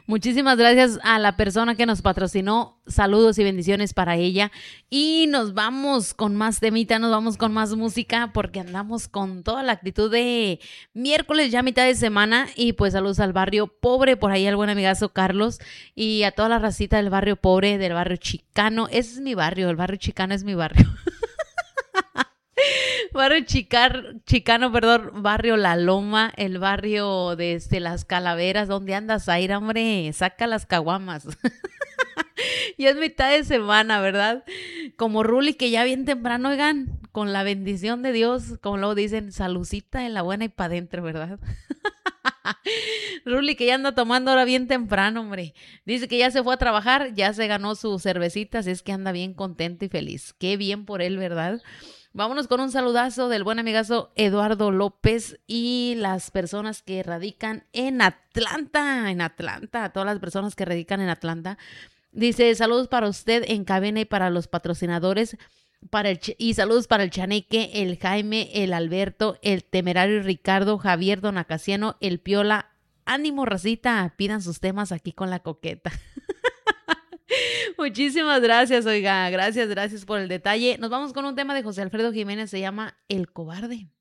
Muchísimas gracias a la persona que nos patrocinó. Saludos y bendiciones para ella. Y nos vamos con más temita, nos vamos con más música porque andamos con toda la actitud de miércoles, ya mitad de semana. Y pues saludos al barrio pobre, por ahí al buen amigazo Carlos y a toda la racita del barrio pobre, del barrio chicano. Ese es mi barrio, el barrio chicano es mi barrio. Chicano, perdón, barrio La Loma, el barrio de Las Calaveras. ¿Dónde andas, Zaira, hombre? Saca las caguamas. Ya es mitad de semana, ¿verdad? Como Ruli, que ya bien temprano, oigan, con la bendición de Dios, como luego dicen, salucita en la buena y pa' dentro, ¿verdad? Ruli, que ya anda tomando ahora bien temprano, hombre. Dice que ya se fue a trabajar, ya se ganó su cervecita, así es que anda bien contento y feliz. Qué bien por él, ¿verdad? Vámonos con un saludazo del buen amigazo Eduardo López y las personas que radican en Atlanta, todas las personas que radican en Atlanta. Dice, saludos para usted en cabina y para los patrocinadores, y saludos para el Chaneque, el Jaime, el Alberto, el Temerario Ricardo, Javier Don Acaciano, el Piola. Ánimo, racita, pidan sus temas aquí con la coqueta. Muchísimas gracias, oiga, gracias por el detalle. Nos vamos con un tema de José Alfredo Jiménez, se llama El Cobarde.